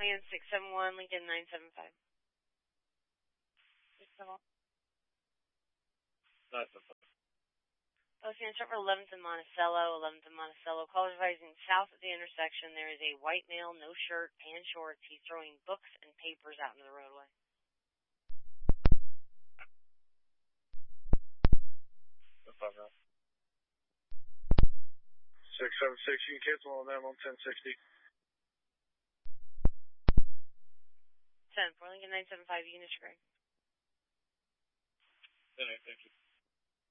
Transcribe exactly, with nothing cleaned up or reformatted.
Cheyenne six seven one, Lincoln nine seven five. six seven one. nine seven five. Los Angeles eleventh and Monticello, eleventh and Monticello. Call advising south at the intersection. There is a white male, no shirt, and shorts. He's throwing books and papers out into the roadway. five nine. six seven six, you can cancel on that on ten sixty. ten, for Lincoln nine seven five, you can disregard. ten eight, thank you.